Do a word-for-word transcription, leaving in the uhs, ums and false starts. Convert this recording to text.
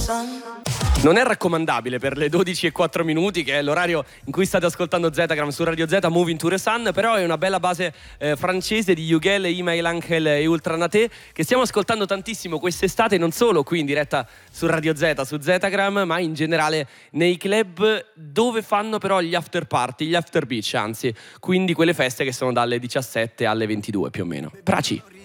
Non è raccomandabile per le dodici e quattro minuti, che è l'orario in cui state ascoltando Zetagram su Radio Z, Moving to the Sun, però è una bella base eh, francese di Yugel, Email Ankel e Ultranate, che stiamo ascoltando tantissimo quest'estate, non solo qui in diretta su Radio Z, su Zetagram, ma in generale nei club dove fanno però gli after party, gli after beach anzi, quindi quelle feste che sono dalle diciassette alle ventidue più o meno. Praci!